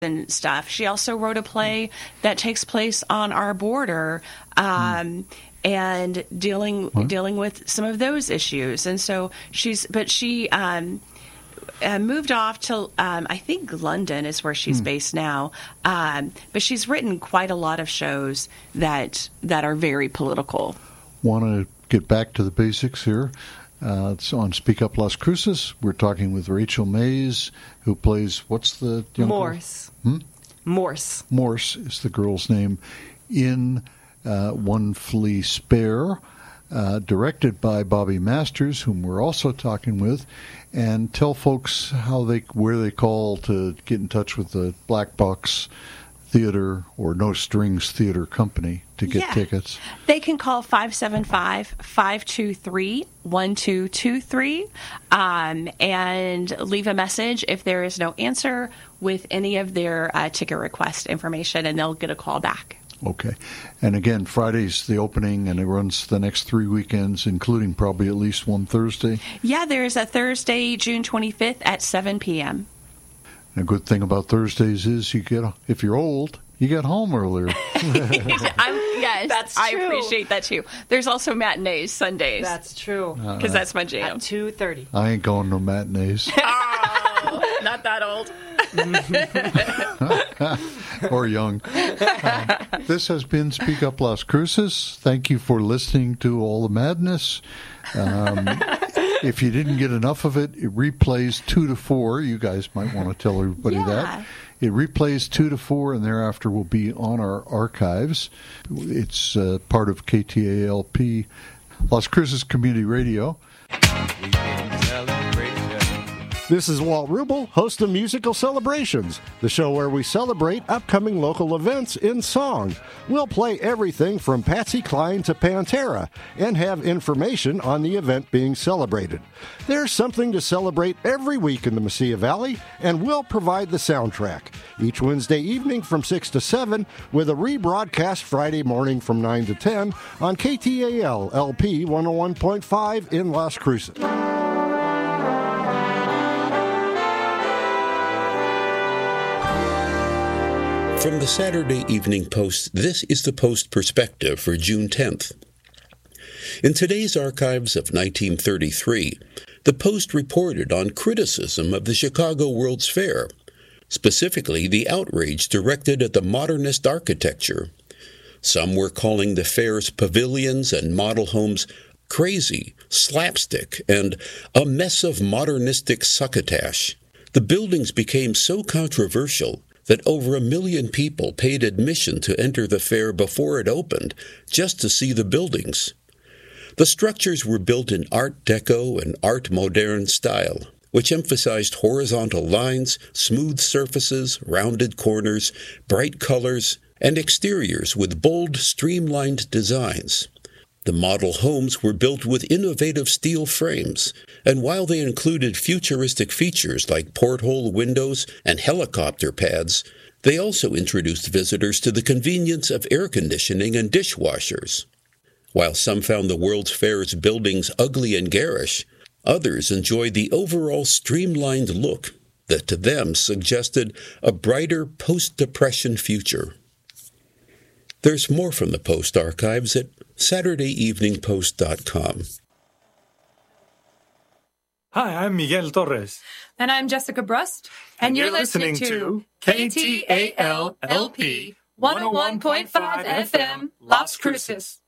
and stuff. She also wrote a play that takes place on our border, and dealing with some of those issues. And so she moved off to, I think London is where she's based now. But she's written quite a lot of shows that are very political. Want to get back to the basics here. It's on Speak Up Las Cruces. We're talking with Rachel Mays, who plays, what's the young Morse. Morse. Morse is the girl's name, in One Flea Spare, directed by Bobby Masters, whom we're also talking with. And tell folks where they call to get in touch with the Black Box Theater or No Strings Theater Company to get tickets. They can call 575-523-1223 and leave a message if there is no answer with any of their ticket request information, and they'll get a call back. Okay. And again, Friday's the opening, and it runs the next 3 weekends, including probably at least one Thursday. Yeah, there's a Thursday, June 25th at 7 p.m. And a good thing about Thursdays is if you're old, you get home earlier. Yes, that's true. I appreciate that too. There's also matinees Sundays. That's true. Because that's my jam. At 2:30. I ain't going to matinees. Oh, not that old. Or young. This has been Speak Up Las Cruces. Thank you for listening to all the madness. If you didn't get enough of it, it replays 2 to 4. You guys might want to tell everybody that. It replays 2 to 4, and thereafter will be on our archives. It's part of KTALP, Las Cruces Community Radio. This is Walt Rubel, host of Musical Celebrations, the show where we celebrate upcoming local events in song. We'll play everything from Patsy Cline to Pantera and have information on the event being celebrated. There's something to celebrate every week in the Mesilla Valley, and we'll provide the soundtrack each Wednesday evening from 6 to 7 with a rebroadcast Friday morning from 9 to 10 on KTAL LP 101.5 in Las Cruces. From the Saturday Evening Post, this is the Post Perspective for June 10th. In today's archives of 1933, the Post reported on criticism of the Chicago World's Fair, specifically the outrage directed at the modernist architecture. Some were calling the fair's pavilions and model homes crazy, slapstick, and a mess of modernistic succotash. The buildings became so controversial that over 1 million people paid admission to enter the fair before it opened just to see the buildings. The structures were built in Art Deco and Art Moderne style, which emphasized horizontal lines, smooth surfaces, rounded corners, bright colors, and exteriors with bold, streamlined designs. The model homes were built with innovative steel frames, and while they included futuristic features like porthole windows and helicopter pads, they also introduced visitors to the convenience of air conditioning and dishwashers. While some found the World's Fair's buildings ugly and garish, others enjoyed the overall streamlined look that to them suggested a brighter post-Depression future. There's more from the Post archives at SaturdayEveningPost.com. Hi, I'm Miguel Torres. And I'm Jessica Brust. And you're listening to KTAL LP 101.5 FM, Las Cruces.